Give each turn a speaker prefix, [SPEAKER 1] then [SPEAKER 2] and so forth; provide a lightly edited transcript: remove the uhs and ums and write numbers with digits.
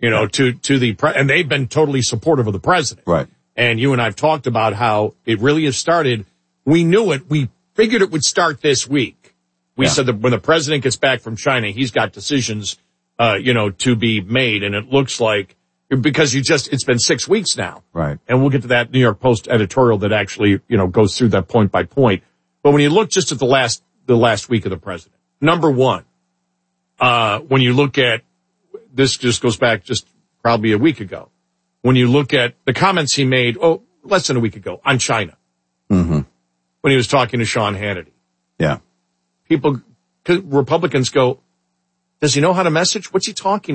[SPEAKER 1] to the and they've been totally supportive of the president.
[SPEAKER 2] Right.
[SPEAKER 1] And you and I have talked about how it really has started. We knew it. We figured it would start this week. We said that when the president gets back from China, he's got decisions, to be made. And it looks like, because it's been 6 weeks now.
[SPEAKER 2] Right.
[SPEAKER 1] And we'll get to that New York Post editorial that actually, goes through that point by point. But when you look just at the last week of the president, number one, when you look at, this just goes back just probably a week ago. When you look at the comments he made, less than a week ago on China.
[SPEAKER 2] Mm-hmm.
[SPEAKER 1] When he was talking to Sean Hannity.
[SPEAKER 2] Yeah.
[SPEAKER 1] Republicans go, does he know how to message? What's he talking